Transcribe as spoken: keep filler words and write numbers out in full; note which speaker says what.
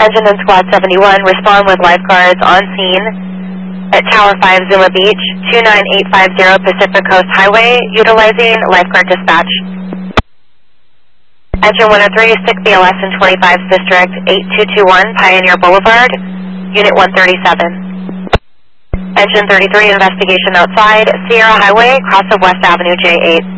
Speaker 1: Engine and Squad seventy-one, respond with lifeguards on scene at Tower five, Zuma Beach, two nine eight five zero Pacific Coast Highway, utilizing lifeguard dispatch. Engine one oh three, six B L S in twenty-five District, eight two two one Pioneer Boulevard, Unit one thirty-seven. Engine thirty-three, investigation outside, Sierra Highway, cross of West Avenue, J eight.